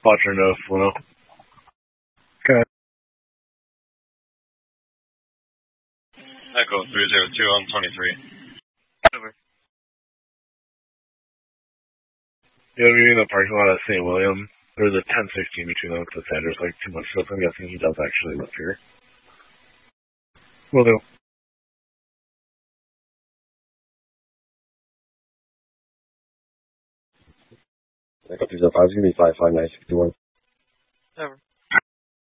Quattro no Funo. Okay. Echo 302 on 23. Over. Yeah, we're in the parking lot at St. William. There's a 1016 between them to Sanders like 2 months ago, so I'm guessing he does actually live here. Will do. Echo 305 is going to be 55961. Over.